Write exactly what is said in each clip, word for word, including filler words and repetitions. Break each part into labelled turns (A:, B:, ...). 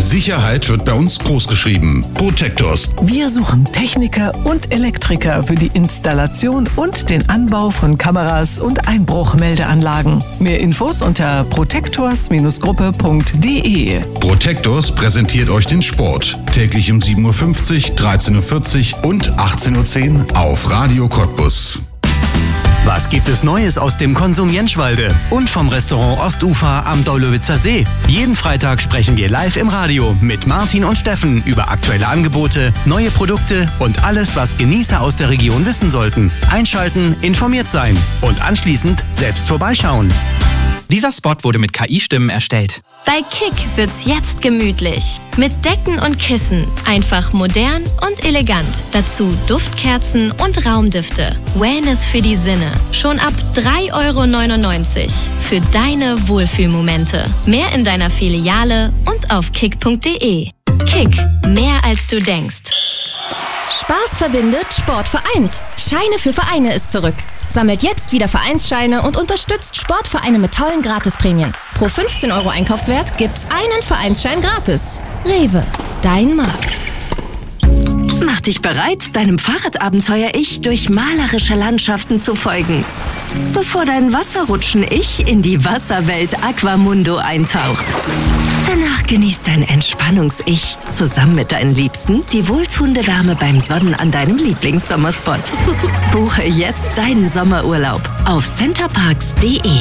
A: Sicherheit wird bei uns großgeschrieben. Protectors.
B: Wir suchen Techniker und Elektriker für die Installation und den Anbau von Kameras und Einbruchmeldeanlagen. Mehr Infos unter protectors Gruppe punkt de.
A: Protectors präsentiert euch den Sport. Täglich um sieben Uhr fünfzig, dreizehn Uhr vierzig und achtzehn Uhr zehn auf Radio Cottbus.
C: Was gibt es Neues aus dem Konsum Jenschwalde und vom Restaurant Ostufer am Daulowitzer See? Jeden Freitag sprechen wir live im Radio mit Martin und Steffen über aktuelle Angebote, neue Produkte und alles, was Genießer aus der Region wissen sollten. Einschalten, informiert sein und anschließend selbst vorbeischauen.
D: Dieser Spot wurde mit K I-Stimmen erstellt.
E: Bei Kick wird's jetzt gemütlich. Mit Decken und Kissen. Einfach modern und elegant. Dazu Duftkerzen und Raumdüfte. Wellness für die Sinne. Schon ab drei Euro neunundneunzig. Für deine Wohlfühlmomente. Mehr in deiner Filiale und auf kick punkt de. Kick. Mehr als du denkst.
F: Spaß verbindet, Sport vereint. Scheine für Vereine ist zurück. Sammelt jetzt wieder Vereinsscheine und unterstützt Sportvereine mit tollen Gratisprämien. Pro fünfzehn Euro Einkaufswert gibt's einen Vereinsschein gratis. Rewe, dein Markt.
G: Mach dich bereit, deinem Fahrradabenteuer-Ich durch malerische Landschaften zu folgen. Bevor dein Wasserrutschen-Ich in die Wasserwelt Aquamundo eintaucht. Danach genießt dein Entspannungs-Ich zusammen mit deinen Liebsten die wohltuende Wärme beim Sonnen an deinem Lieblingssommerspot. Buche jetzt deinen Sommerurlaub auf centerparks punkt de.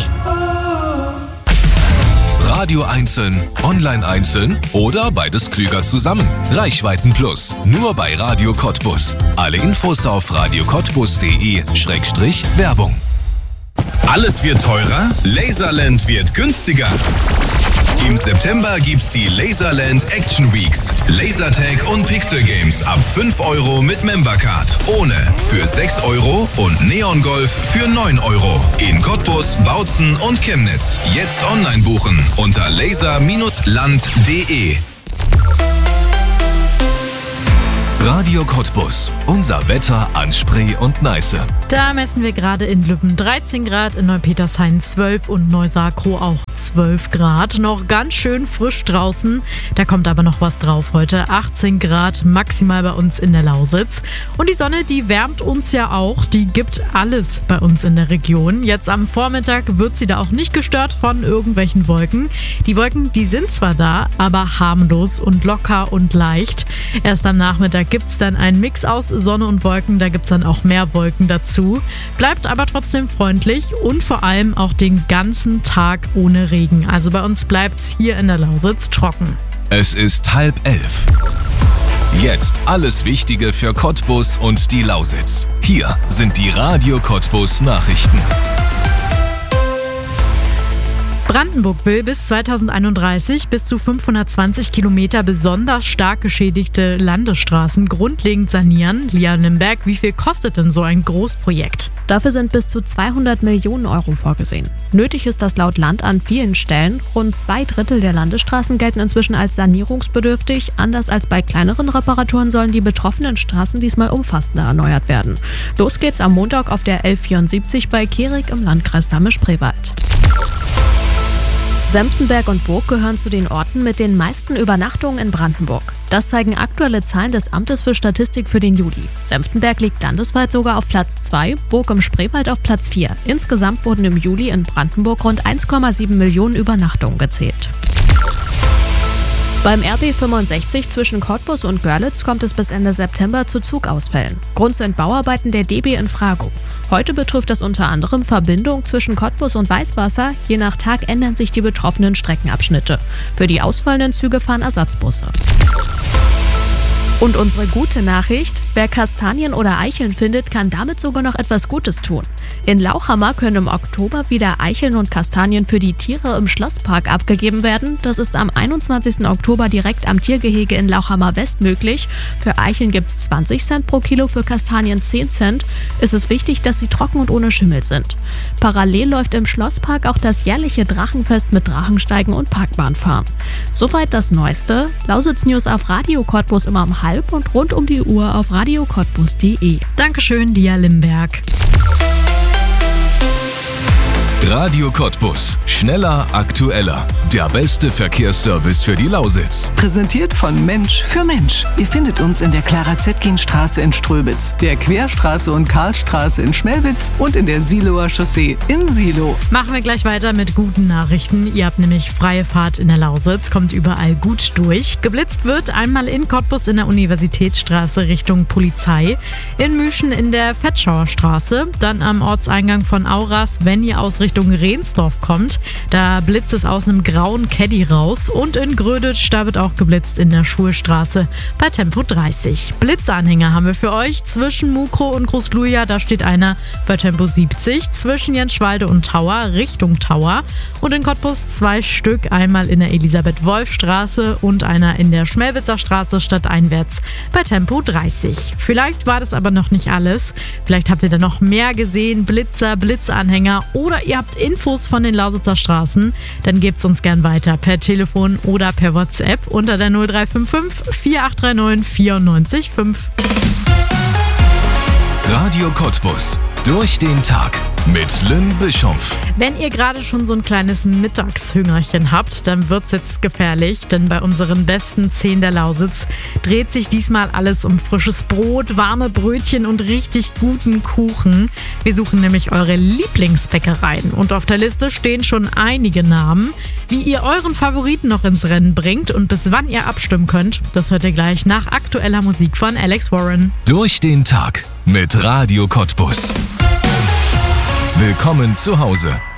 H: Radio einzeln, online einzeln oder beides klüger zusammen. Reichweiten Plus, nur bei Radio Cottbus. Alle Infos auf radio cottbus punkt de Schrägstrich Werbung.
I: Alles wird teurer, Laserland wird günstiger. Im September gibt's die Laserland Action Weeks. Lasertag und Pixel Games ab fünf Euro mit Membercard. Ohne für sechs Euro und Neon Golf für neun Euro. In Cottbus, Bautzen und Chemnitz. Jetzt online buchen unter laser Land punkt de.
H: Radio Cottbus. Unser Wetter an Spree und Neiße.
J: Da messen wir gerade in Lübben dreizehn Grad, in Neupetershain zwölf und Neusakro auch zwölf Grad. Noch ganz schön frisch draußen. Da kommt aber noch was drauf heute. achtzehn Grad maximal bei uns in der Lausitz. Und die Sonne, die wärmt uns ja auch. Die gibt alles bei uns in der Region. Jetzt am Vormittag wird sie da auch nicht gestört von irgendwelchen Wolken. Die Wolken, die sind zwar da, aber harmlos und locker und leicht. Erst am Nachmittag gibt es dann einen Mix aus Sonne und Wolken. Da gibt es dann auch mehr Wolken dazu. Bleibt aber trotzdem freundlich und vor allem auch den ganzen Tag ohne Regen. Also bei uns bleibt es hier in der Lausitz trocken.
H: Es ist halb elf. Jetzt alles Wichtige für Cottbus und die Lausitz. Hier sind die Radio Cottbus Nachrichten.
J: Brandenburg will bis zweitausendeinunddreißig bis zu fünfhundertzwanzig Kilometer besonders stark geschädigte Landesstraßen grundlegend sanieren. Lia Limberg, wie viel kostet denn so ein Großprojekt?
K: Dafür sind bis zu zweihundert Millionen Euro vorgesehen. Nötig ist das laut Land an vielen Stellen. Rund zwei Drittel der Landesstraßen gelten inzwischen als sanierungsbedürftig. Anders als bei kleineren Reparaturen sollen die betroffenen Straßen diesmal umfassender erneuert werden. Los geht's am Montag auf der L vierundsiebzig bei Kehrig im Landkreis Dahme-Spreewald. Senftenberg und Burg gehören zu den Orten mit den meisten Übernachtungen in Brandenburg. Das zeigen aktuelle Zahlen des Amtes für Statistik für den Juli. Senftenberg liegt landesweit sogar auf Platz zwei, Burg im Spreewald auf Platz vier. Insgesamt wurden im Juli in Brandenburg rund eins Komma sieben Millionen Übernachtungen gezählt. Beim R B fünfundsechzig zwischen Cottbus und Görlitz kommt es bis Ende September zu Zugausfällen. Grund sind Bauarbeiten der D B in Fragow. Heute betrifft das unter anderem Verbindung zwischen Cottbus und Weißwasser. Je nach Tag ändern sich die betroffenen Streckenabschnitte. Für die ausfallenden Züge fahren Ersatzbusse. Und unsere gute Nachricht: Wer Kastanien oder Eicheln findet, kann damit sogar noch etwas Gutes tun. In Lauchhammer können im Oktober wieder Eicheln und Kastanien für die Tiere im Schlosspark abgegeben werden. Das ist am einundzwanzigsten Oktober direkt am Tiergehege in Lauchhammer West möglich. Für Eicheln gibt es zwanzig Cent pro Kilo, für Kastanien zehn Cent. Es ist wichtig, dass sie trocken und ohne Schimmel sind. Parallel läuft im Schlosspark auch das jährliche Drachenfest mit Drachensteigen und Parkbahnfahren. Soweit das Neueste. Lausitz News auf Radio Cottbus immer um halb und rund um die Uhr auf radio cottbus punkt de.
J: Dankeschön, Lia Limberg.
H: Radio Cottbus. Schneller, aktueller. Der beste Verkehrsservice für die Lausitz.
B: Präsentiert von Mensch für Mensch. Ihr findet uns in der Clara-Zetkin-Straße in Ströbitz, der Querstraße und Karlstraße in Schmelwitz und in der Siloer Chaussee in Silo.
J: Machen wir gleich weiter mit guten Nachrichten. Ihr habt nämlich freie Fahrt in der Lausitz, kommt überall gut durch. Geblitzt wird einmal in Cottbus in der Universitätsstraße Richtung Polizei, in Müschen in der Fettschauer Straße, dann am Ortseingang von Auras, wenn ihr aus Richtung Rehnsdorf kommt. Da blitzt es aus einem grauen Caddy raus und in Gröditsch, da wird auch geblitzt in der Schulstraße bei Tempo dreißig. Blitzanhänger haben wir für euch zwischen Mukro und Großluja, da steht einer bei Tempo siebzig, zwischen Jenschwalde und Tauer Richtung Tauer und in Cottbus zwei Stück, einmal in der Elisabeth-Wolf-Straße und einer in der Schmelwitzer Straße stadteinwärts bei Tempo dreißig. Vielleicht war das aber noch nicht alles. Vielleicht habt ihr da noch mehr gesehen, Blitzer, Blitzanhänger oder ihr habt Infos von den Lausitzer Straßen, dann gebt's uns gern weiter per Telefon oder per WhatsApp unter der null drei fünf fünf vier acht drei neun vier neun fünf.
H: Radio Cottbus. Durch den Tag mit Lynn Bischoff.
J: Wenn ihr gerade schon so ein kleines Mittagshüngerchen habt, dann wird's jetzt gefährlich, denn bei unseren besten zehn der Lausitz dreht sich diesmal alles um frisches Brot, warme Brötchen und richtig guten Kuchen. Wir suchen nämlich eure Lieblingsbäckereien und auf der Liste stehen schon einige Namen. Wie ihr euren Favoriten noch ins Rennen bringt und bis wann ihr abstimmen könnt, das hört ihr gleich nach aktueller Musik von Alex Warren.
H: Durch den Tag mit Radio Cottbus. Willkommen zu Hause.